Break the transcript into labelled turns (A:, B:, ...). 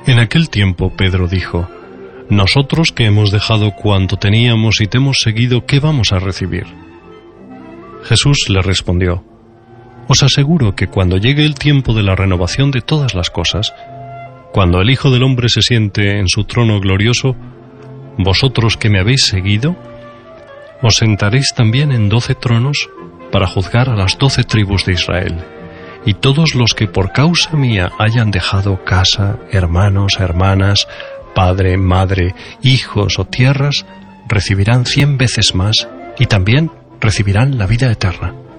A: En aquel tiempo Pedro dijo: Nosotros que hemos dejado cuanto teníamos y te hemos seguido, ¿qué vamos a recibir? Jesús le respondió: Os aseguro que cuando llegue el tiempo de la renovación de todas las cosas, cuando el Hijo del Hombre se siente en su trono glorioso, vosotros que me habéis seguido, os sentaréis también en 12 tronos para juzgar a las 12 tribus de Israel. Y todos los que por causa mía hayan dejado casa, hermanos, hermanas, padre, madre, hijos o tierras, recibirán 100 veces más y también recibirán la vida eterna.